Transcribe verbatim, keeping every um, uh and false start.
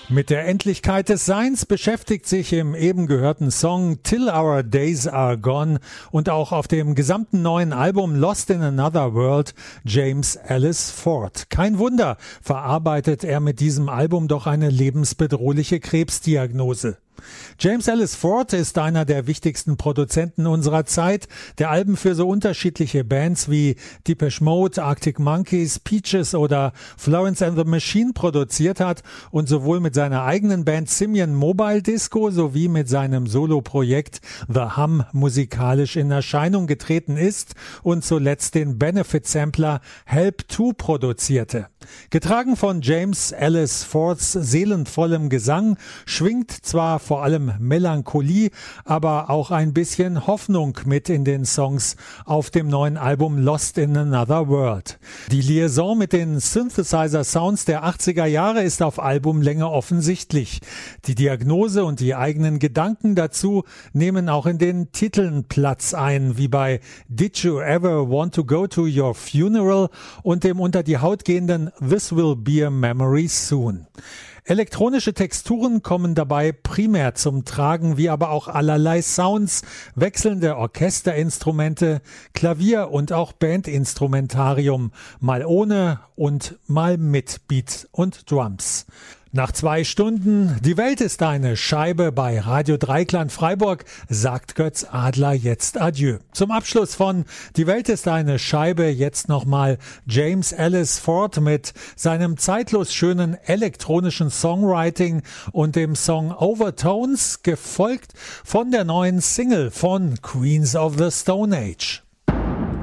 Mit der Endlichkeit des Seins beschäftigt sich im eben gehörten Song Till Our Days Are Gone und auch auf dem gesamten neuen Album Lost in Another World James Ellis Ford. Kein Wunder, verarbeitet er mit diesem Album doch eine lebensbedrohliche Krebsdiagnose. James Ellis Ford ist einer der wichtigsten Produzenten unserer Zeit, der Alben für so unterschiedliche Bands wie Depeche Mode, Arctic Monkeys, Peaches oder Florence and the Machine produziert hat und sowohl mit seiner eigenen Band Simian Mobile Disco sowie mit seinem Soloprojekt The Hum musikalisch in Erscheinung getreten ist und zuletzt den Benefit-Sampler Help zwei produzierte. Getragen von James Ellis Fords seelenvollem Gesang schwingt zwar vor allem Melancholie, aber auch ein bisschen Hoffnung mit in den Songs auf dem neuen Album Lost in Another World. Die Liaison mit den Synthesizer-Sounds der achtziger Jahre ist auf Albumlänge offensichtlich. Die Diagnose und die eigenen Gedanken dazu nehmen auch in den Titeln Platz ein, wie bei Did You Ever Want to Go to Your Funeral und dem unter die Haut gehenden This Will Be a Memory Soon. Elektronische Texturen kommen dabei primär zum Tragen, wie aber auch allerlei Sounds, wechselnde Orchesterinstrumente, Klavier und auch Bandinstrumentarium, mal ohne und mal mit Beat und Drums. Nach zwei Stunden Die Welt ist eine Scheibe bei Radio Dreikland Freiburg sagt Götz Adler jetzt Adieu. Zum Abschluss von Die Welt ist eine Scheibe jetzt nochmal James Ellis Ford mit seinem zeitlos schönen elektronischen Songwriting und dem Song Overtones, gefolgt von der neuen Single von Queens of the Stone Age.